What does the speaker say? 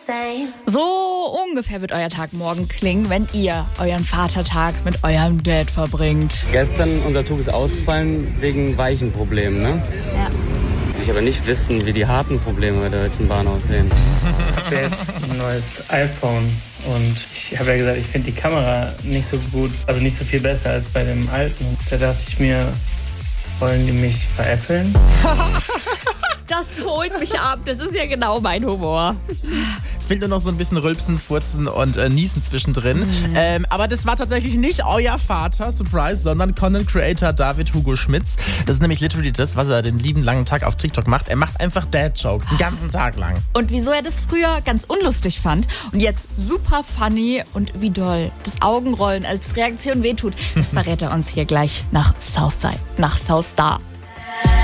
So ungefähr wird euer Tag morgen klingen, wenn ihr euren Vatertag mit eurem Dad verbringt. Gestern, unser Zug ist ausgefallen wegen Weichenproblemen, ne? Ja. Ich aber nicht wissen, wie die harten Probleme bei der Deutschen Bahn aussehen. Ich habe jetzt ein neues iPhone und ich habe ja gesagt, ich finde die Kamera nicht so gut, also nicht so viel besser als bei dem alten. Da dachte ich mir, wollen die mich veräppeln? Das holt mich ab. Das ist ja genau mein Humor. Es fehlt nur noch so ein bisschen Rülpsen, Furzen und Niesen zwischendrin. Aber das war tatsächlich nicht euer Vater, Surprise, sondern Content Creator David Hugo Schmitz. Das ist nämlich literally das, was er den lieben langen Tag auf TikTok macht. Er macht einfach Dad-Jokes den ganzen Tag lang. Und wieso er das früher ganz unlustig fand und jetzt super funny und wie doll das Augenrollen als Reaktion wehtut, das verrät er uns hier gleich nach Southside, nach South Star.